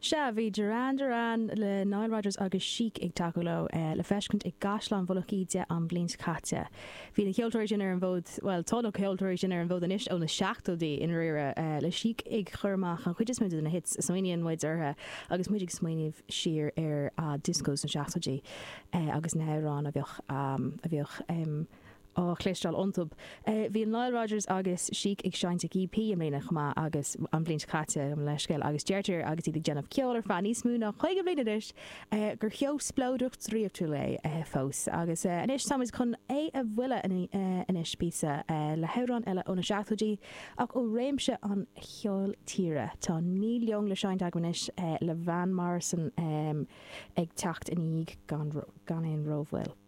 Se bhí Duran le Nile Rodgers agus Chic ag takeó le feiscint ag gaslan bholachíide an blins chatte. Bhí na ceoltóirí sin ar an bhód, well, tána ceoltóirí sin ar an bhód anis ó na seachtódaí in rire le Chic ag churmach an chuidir muid na hits smaoinean muid orthe agus muidig smaoineh siar ar discos na seachtódaí agus na hárán a bheoh chléistráil ontub. Bhí Nile Rodgers agus Chic ag seinte EP am léna chumá agus an blint chatte am leisceil agus deirtear agus iad Jennifer ceolar fan níos mú nach chuige blianais gur cheo splóidecht tríomh tú le fós agus inis samid chun é a bhfuile inis písa le hárán eile óna seachtóidí ach ó réimse an cheol tíre tá ní leong le seint agmanis le Van Morrison ag tacht in íg gan éon rómhfuil.